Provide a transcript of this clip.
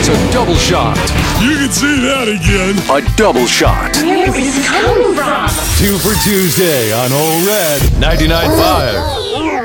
It's a double shot. You can see that again. A double shot. Where is this coming from? 2 for Tuesday on Ole Red 99.5.